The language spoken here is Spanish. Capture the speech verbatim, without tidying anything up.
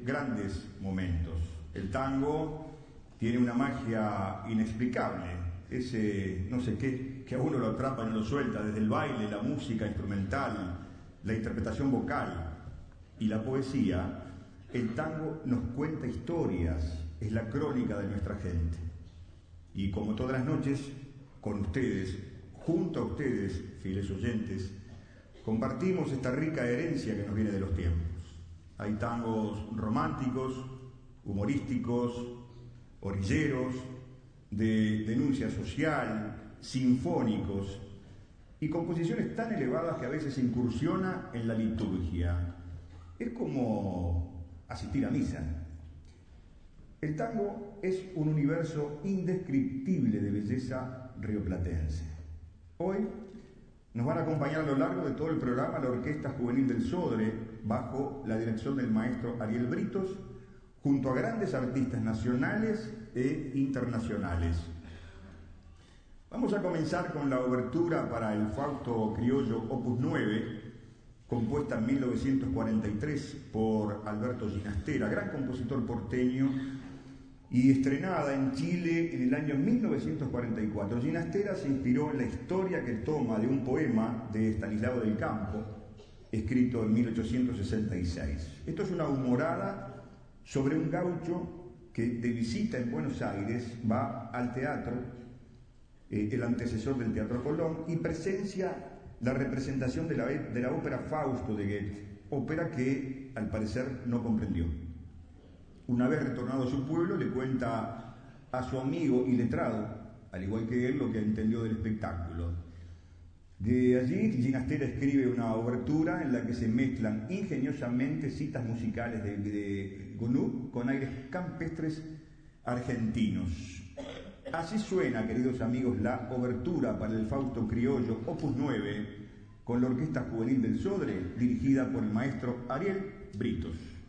grandes momentos. El tango tiene una magia inexplicable, ese no sé qué, que a uno lo atrapa y no lo suelta, desde el baile, la música instrumental, la interpretación vocal y la poesía. El tango nos cuenta historias, es la crónica de nuestra gente. Y como todas las noches, con ustedes, junto a ustedes, fieles oyentes, compartimos esta rica herencia que nos viene de los tiempos. Hay tangos románticos, humorísticos, orilleros, de denuncia social, sinfónicos y composiciones tan elevadas que a veces incursiona en la liturgia. Es como asistir a misa. El tango es un universo indescriptible de belleza rioplatense. Hoy nos van a acompañar a lo largo de todo el programa la Orquesta Juvenil del Sodre, bajo la dirección del maestro Ariel Britos, junto a grandes artistas nacionales e internacionales. Vamos a comenzar con la obertura para el Fausto Criollo Opus nueve, compuesta en mil novecientos cuarenta y tres por Alberto Ginastera, gran compositor porteño, y estrenada en Chile en el año mil novecientos cuarenta y cuatro. Ginastera se inspiró en la historia que toma de un poema de Estanislao del Campo, escrito en mil ochocientos sesenta y seis. Esto es una humorada sobre un gaucho que de visita en Buenos Aires va al teatro, eh, el antecesor del Teatro Colón, y presencia la representación de la, de la ópera Fausto de Goethe, ópera que al parecer no comprendió. Una vez retornado a su pueblo, le cuenta a su amigo y letrado, al igual que él, lo que entendió del espectáculo. De allí, Ginastera escribe una obertura en la que se mezclan ingeniosamente citas musicales de, de Gounod con aires campestres argentinos. Así suena, queridos amigos, la obertura para el Fausto Criollo Opus nueve con la Orquesta Juvenil del Sodre, dirigida por el maestro Ariel Britos.